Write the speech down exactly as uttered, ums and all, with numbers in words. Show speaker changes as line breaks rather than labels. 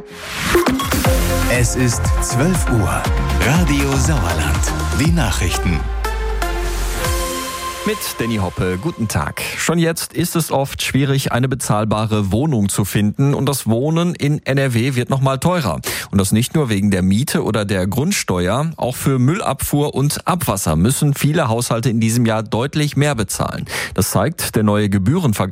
Es ist zwölf Uhr. Radio Sauerland. Die Nachrichten.
Mit Danny Hoppe, guten Tag. Schon jetzt ist es oft schwierig, eine bezahlbare Wohnung zu finden und das Wohnen in N R W wird noch mal teurer. Und das nicht nur wegen der Miete oder der Grundsteuer, auch für Müllabfuhr und Abwasser müssen viele Haushalte in diesem Jahr deutlich mehr bezahlen. Das zeigt der neue Gebührenvergleich